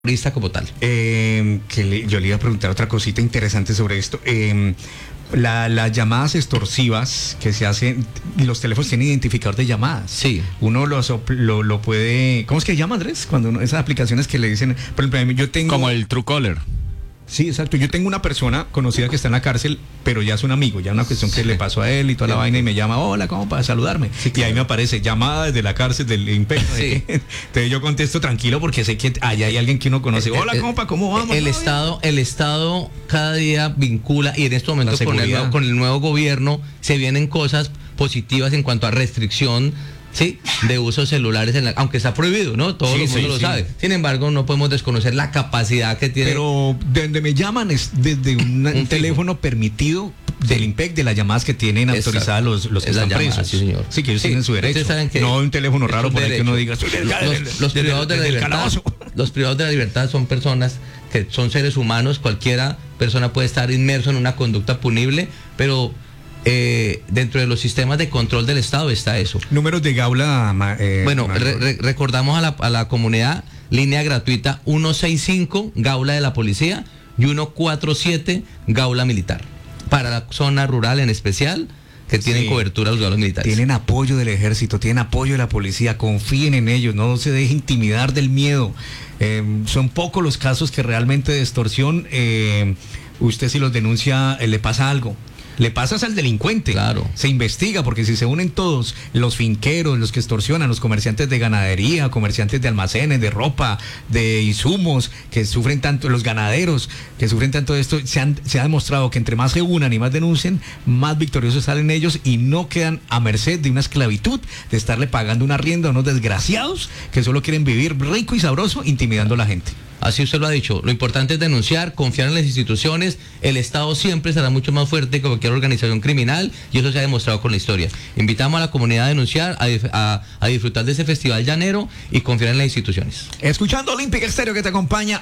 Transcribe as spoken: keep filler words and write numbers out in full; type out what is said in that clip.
terrorista como tal. Eh, que le, yo le iba a preguntar otra cosita interesante sobre esto. Eh, la, las llamadas extorsivas que se hacen, los teléfonos tienen identificador de llamadas. Sí. Uno lo, lo, lo puede... ¿Cómo es que llama, Andrés? Cuando uno, esas aplicaciones que le dicen... Por ejemplo, yo tengo... Como el Truecaller. Sí, exacto. Yo tengo una persona conocida que está en la cárcel, pero ya es un amigo, ya una cuestión que le pasó a él y toda la vaina, y me llama, hola, ¿cómo para saludarme? Sí, y ahí me aparece llamada desde la cárcel del imperio. Sí. Entonces yo contesto tranquilo porque sé que allá hay alguien que uno conoce. Hola, ¿cómo para cómo vamos? El Estado, el Estado cada día vincula, y en este momento con el, nuevo, con el nuevo gobierno se vienen cosas positivas en cuanto a restricción, sí, de usos celulares, en la, aunque está prohibido, ¿no? Todo sí, el mundo sí, lo sí. sabe. Sin embargo, no podemos desconocer la capacidad que tiene. Pero de donde me llaman es desde un, un teléfono permitido del I N P E C, de las llamadas que tienen Exacto. autorizadas los, los que están llamada, presos. Sí, señor. Sí, que ellos sí, tienen su derecho. Saben que no un teléfono raro por el que uno diga, los, los, los privados de la libertad, los privados de la libertad son personas que son seres humanos. Cualquiera persona puede estar inmerso en una conducta punible, pero Eh, dentro de los sistemas de control del Estado está eso. Números de Gaula. Eh, bueno, re, re, recordamos a la, a la comunidad, línea gratuita uno seis cinco, Gaula de la Policía, y uno cuatro siete, Gaula Militar. Para la zona rural en especial, que tienen sí. cobertura los gaulas militares. Tienen apoyo del ejército, tienen apoyo de la policía, confíen en ellos, no se deje intimidar del miedo. Eh, son pocos los casos que realmente de extorsión, eh, usted si los denuncia, eh, le pasa algo. Le pasas al delincuente, claro. Se investiga, porque si se unen todos, los finqueros, los que extorsionan, los comerciantes de ganadería, comerciantes de almacenes, de ropa, de insumos, que sufren tanto, los ganaderos, que sufren tanto esto, se, han, se ha demostrado que entre más se unan y más denuncien, más victoriosos salen ellos y no quedan a merced de una esclavitud, de estarle pagando una rienda a unos desgraciados que solo quieren vivir rico y sabroso, intimidando a la gente. Así usted lo ha dicho, lo importante es denunciar, confiar en las instituciones, el Estado siempre será mucho más fuerte que cualquier organización criminal, y eso se ha demostrado con la historia. Invitamos a la comunidad a denunciar, a, a, a disfrutar de ese festival llanero y confiar en las instituciones. Escuchando Olímpica Estéreo, que te acompaña